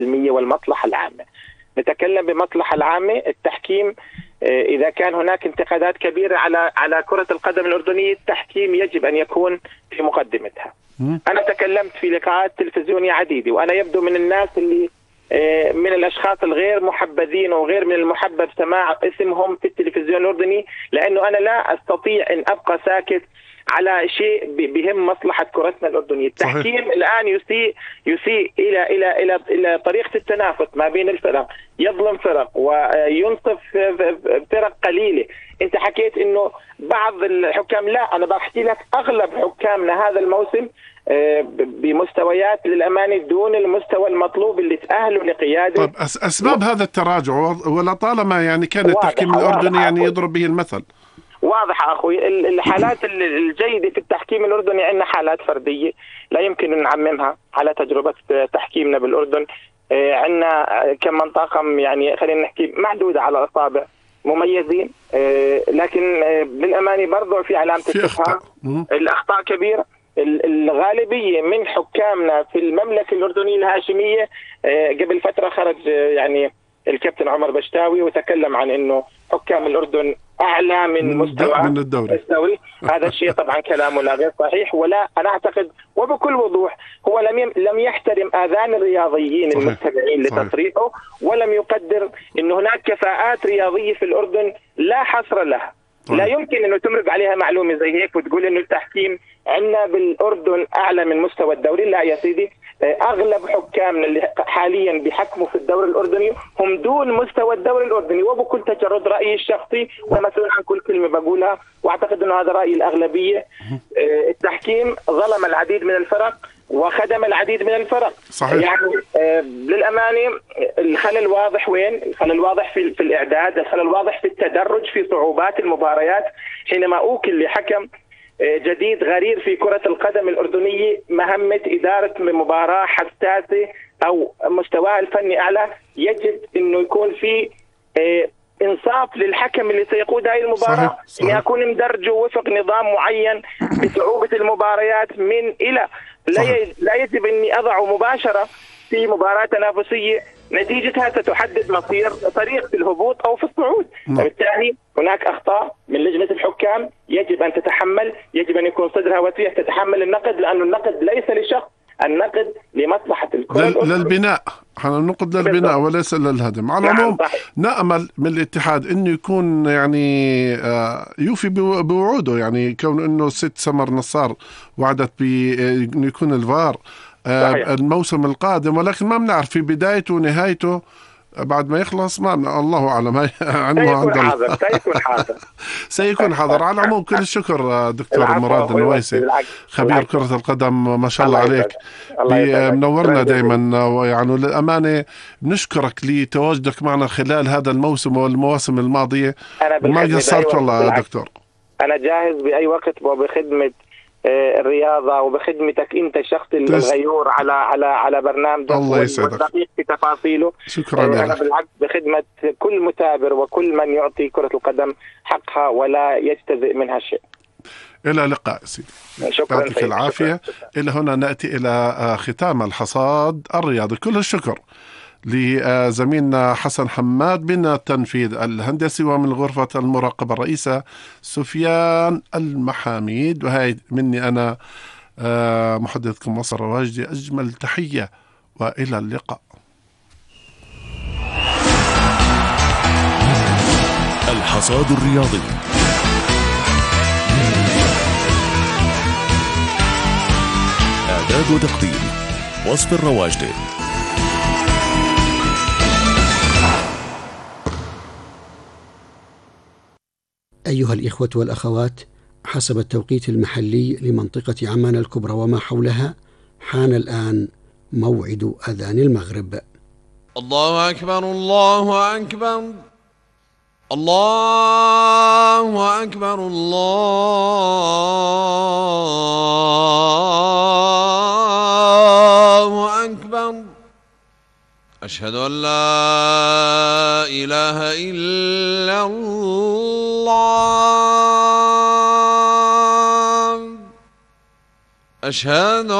والمصلحة العامة. نتكلم بمصلحة العامة. التحكيم إذا كان هناك انتقادات كبيرة على كرة القدم الأردنية، التحكيم يجب أن يكون في مقدمتها. أنا تكلمت في لقاءات تلفزيونية عديدة، وأنا يبدو من الناس اللي من الأشخاص الغير محبذين وغير من المحبب سماع اسمهم في التلفزيون الأردني، لأنه أنا لا أستطيع أن أبقى ساكت على شيء بهم مصلحة كرتنا الأردنية. التحكيم الآن يسيء إلى طريقة التنافس ما بين الفرق، يظلم فرق وينصف فرق قليلة. أنت حكيت إنه بعض الحكام، لا، أنا بحكي لك أغلب حكامنا هذا الموسم بمستويات للأمانة دون المستوى المطلوب اللي تأهلوا لقيادة. طيب أسباب هذا التراجع ولطالما يعني كان التحكيم الأردني يعني يضرب به المثل. واضح أخوي، الحالات الجيدة في التحكيم الأردني عندنا حالات فردية لا يمكن أن نعممها على تجربة تحكيمنا بالأردن. عندنا كم من طاقم يعني خلينا نحكي معدودة على الأصابع مميزين، لكن بالأمانة برضو في علامة استفهام. الأخطاء كبيرة. الغالبية من حكامنا في المملكة الأردنية الهاشمية، قبل فترة خرج يعني الكابتن عمر بشتاوي وتكلم عن إنه حكام الأردن أعلى من مستوى الدوري. هذا الشيء طبعا كلامه لا غير صحيح، ولا أنا أعتقد وبكل وضوح هو لم يحترم آذان الرياضيين المتبعين لتصريحه، ولم يقدر إنه هناك كفاءات رياضية في الأردن لا حصر لها. لا يمكن أنه تمرق عليها معلومة زي هيك وتقول إنه التحكيم عندنا بالأردن أعلى من مستوى الدوري. لا يا سيدي، أغلب حكامنا اللي حاليا بيحكموا في الدوري الأردني هم دون مستوى الدوري الأردني، وبكل تجرد رأيي الشخصي ومسؤول عن كل كلمة بقولها، وأعتقد أنه هذا رأي الأغلبية. التحكيم ظلم العديد من الفرق وخدم العديد من الفرق. صحيح. يعني للأمانة الخلل واضح وين؟ الخلل واضح في الإعداد، الخلل واضح في التدرج في صعوبات المباريات. حينما أوكل لحكم جديد غرير في كرة القدم الأردنية مهمة إدارة مباراة حساسة أو مستواها الفني أعلى، يجب أنه يكون في إنصاف للحكم اللي سيقود هذه المباراة. صحيح. أن يكون مدرج وفق نظام معين بصعوبة المباريات من إلى. لا يجب أني أضع مباشرة في مباراة تنافسية نتيجتها ستحدد مصير طريق في الهبوط أو في الصعود. بالتالي هناك أخطاء من لجنة الحكام يجب أن تتحمل، يجب أن يكون صدرها وسيع تتحمل النقد، لأن النقد ليس لشخص، النقد لمصلحة الكرة للبناء. نقد للبناء وليس للهدم. على العموم نأمل من الاتحاد انه يكون يعني يوفي بوعوده، يعني كون انه ست سمر نصار وعدت بانه يكون الفار الموسم القادم، ولكن ما بنعرف في بدايته ونهايته بعد ما يخلص، ما الله أعلم. سيكون حاضر. على العموم كل الشكر دكتور مراد النويسي، خبير كرة القدم، ما شاء الله عليك، منورنا دائما. ويعني للأمانة بنشكرك لتواجدك معنا خلال هذا الموسم والمواسم الماضية، وما قصرت والله يا دكتور. أنا جاهز بأي وقت وبخدمة الرياضة وبخدمتك أنت الشخص الغيور على برنامجك والدقيق في تفاصيله. شكرا أنا بالعكس بخدمة كل متابر وكل من يعطي كرة القدم حقها ولا يجتزئ منها شيء. إلى اللقاء سيدي. شكرا. يعطيك العافية. إلى هنا نأتي إلى ختام الحصاد الرياضي. كل الشكر لزميلنا حسن حماد من التنفيذ الهندسي، ومن غرفة المراقبة الرئيسة سفيان المحاميد، وهي مني أنا محدثكم مصر واجدي. أجمل تحية وإلى اللقاء. الحصاد الرياضي. إعداد وتقديم وصف الرواجدي. أيها الإخوة والأخوات، حسب التوقيت المحلي لمنطقة عمان الكبرى وما حولها، حان الآن موعد أذان المغرب. الله أكبر الله أكبر الله أكبر الله أكبر. أشهد أن لا إله إلا الله. أشهد